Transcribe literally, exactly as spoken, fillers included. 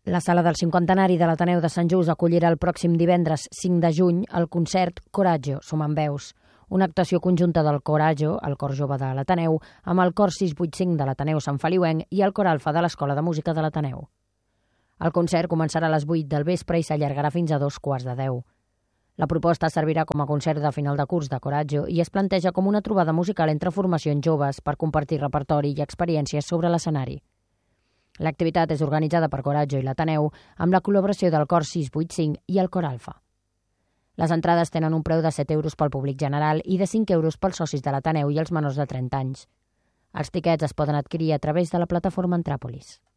La sala del cinquantenari de l'Ateneu de Sant Just acollirà el pròxim divendres cinc de juny el concert Coraggio, Sumant Veus, una actuació conjunta del Coraggio, el cor jove de l'Ateneu, amb el cor sis vuit cinc de l'Ateneu Sant Feliuenc i el cor alfa de l'Escola de Música de l'Ateneu. El concert començarà a les vuit del vespre i s'allargarà fins a dos quarts de deu. La proposta servirà com a concert de final de curs de Coraggio i es planteja com una trobada musical entre formacions joves per compartir repertori i experiències sobre l'escenari. L'activitat és organitzada per Coraggio i l'Ateneu amb la col·laboració del cor sis vuit cinc i el cor alfa. Les entrades tenen un preu de set euros pel públic general i de cinc euros pels socis de l'Ateneu i els menors de trenta anys. Els tiquets es poden adquirir a través de la plataforma Entràpolis.